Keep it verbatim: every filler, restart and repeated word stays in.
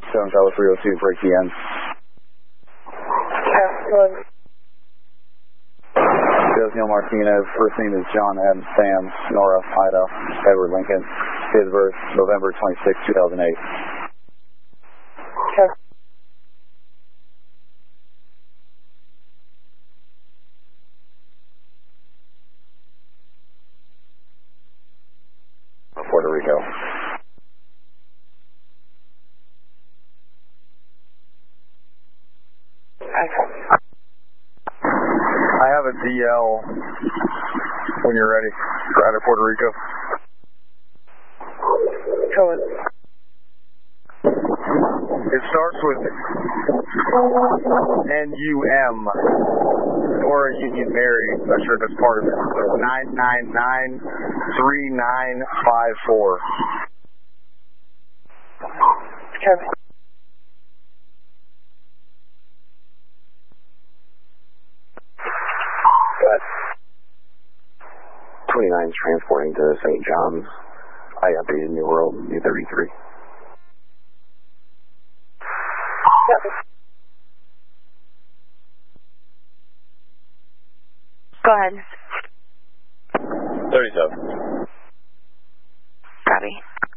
seven Tower three oh two, break the end. Excellent. Neil Martinez, first name is John M. Sam, Nora, Ida, Edward Lincoln, date of birth, November twenty-sixth, two thousand eight. Okay. Puerto Rico. Excellent. I have a D L when you're ready. Right at Puerto Rico. Go in. It starts with N U M, or Union Mary. I'm not sure if that's part of it. nine nine nine, three nine five four. Okay. Good. twenty-nine is transporting to Saint John's. I updated New World, U thirty-three. Yep. Go ahead. thirty-seven. Copy.